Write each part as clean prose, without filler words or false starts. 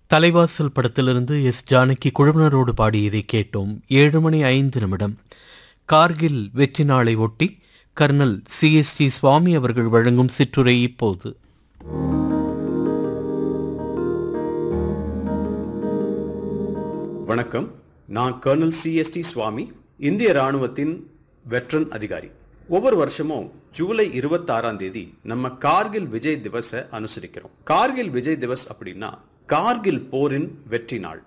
தலைவாசல் படத்திலிருந்து எஸ் ஜானகி குழுவினரோடு பாடியதை கேட்டோம். 7:05 கார்கில் வெற்றி நாளை ஒட்டி கர்னல் CST சுவாமி அவர்கள் வழங்கும் சிற்றுரை இப்போது. வணக்கம். நான் கர்னல் CST சுவாமி, இந்திய ராணுவத்தின் வெட்ரன் அதிகாரி. ஒவ்வொரு வருஷமும் ஜூலை 26 நம்ம கார்கில் விஜய் திவஸ அனுசரிக்கிறோம். கார்கில் விஜய் திவஸ் அப்படின்னா கார்கில் போரின் வெற்றி நாள்.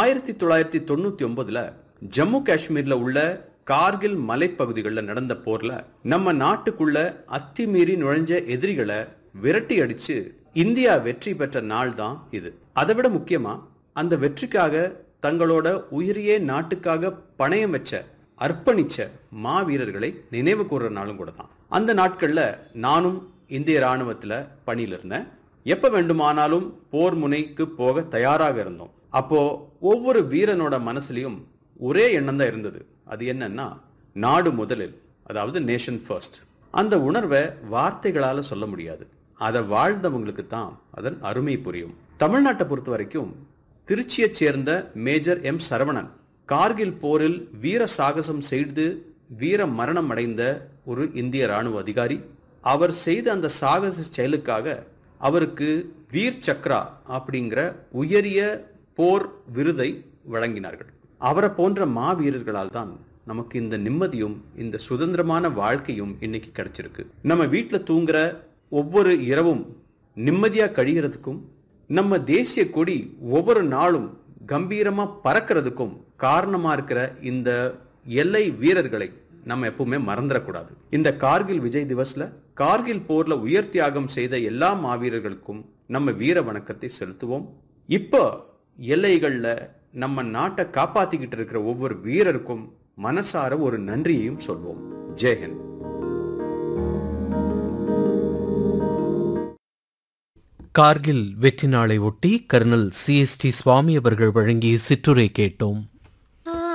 1999 ஜம்மு காஷ்மீர்ல உள்ள கார்கில் மலைப்பகுதிகளில் நடந்த போர்ல நம்ம நாட்டுக்குள்ள அத்துமீறி நுழைஞ்ச எதிரிகளை விரட்டி அடிச்சு இந்தியா வெற்றி பெற்ற நாள் தான் இது. அதை விட முக்கியமா அந்த வெற்றிக்காக தங்களோட உயிரியே நாட்டுக்காக பணயம் வச்ச அர்ப்பணிச்ச மாவீரர்களை நினைவு கூறுற நாளும் கூட தான். அந்த நாட்கள்ல நானும் இந்திய ராணுவத்துல பணியில இருந்தேன். எப்ப வேண்டுமானாலும் போர் முனைக்கு போக தயாராக இருந்தோம். அப்போ ஒவ்வொரு வீரனோட மனசுலயும் ஒரே எண்ணம் தான் இருந்தது. அது என்னன்னா, நாடு முதலில், அதாவது நேஷன் ஃபர்ஸ்ட். அந்த உணர்வை வார்த்தைகளால சொல்ல முடியாது. அதை வாழ்ந்தவங்களுக்கு தான் அதன் அருமை புரியும். தமிழ்நாட்டை பொறுத்த வரைக்கும் திருச்சியை சேர்ந்த மேஜர் M. சரவணன் கார்கில் போரில் வீர சாகசம் செய்து வீர மரணம் அடைந்த ஒரு இந்திய ராணுவ அதிகாரி. அவர் செய்த அந்த சாகச செயலுக்காக அவருக்கு வீர் சக்ரா அப்படிங்கிற உயரிய போர் விருதை வழங்கினார்கள். அவரை போன்ற மாவீரர்களால் தான் நமக்கு இந்த நிம்மதியும் இந்த சுதந்திரமான வாழ்க்கையும் இன்னைக்கு கிடைச்சிருக்கு. நம்ம வீட்டில் தூங்குற ஒவ்வொரு இரவும் நிம்மதியா கழிகிறதுக்கும், நம்ம தேசிய கொடி ஒவ்வொரு நாளும் கம்பீரமா பறக்கிறதுக்கும் காரணமா இருக்கிற இந்த எல்லை வீரர்களை நம்ம எப்பவுமே மறந்துடக்கூடாது. இந்த கார்கில் விஜய் திவஸ்ல கார்கில் போர்ல உயிர் தியாகம் செய்த எல்லா மாவீரர்களுக்கும் நம்ம வீர வணக்கத்தை செலுத்துவோம். இப்போ எல்லைகள்ல நம்ம நாட்டை காப்பாத்திக்கிட்டு இருக்கிற ஒவ்வொரு வீரருக்கும் மனசார ஒரு நன்றியையும் சொல்வோம். ஜெய்ஹிந்த். கார்கில் வெற்றி நாளை ஒட்டி கர்னல் CST சுவாமி அவர்கள் வழங்கிய சிற்றுரை கேட்டோம்.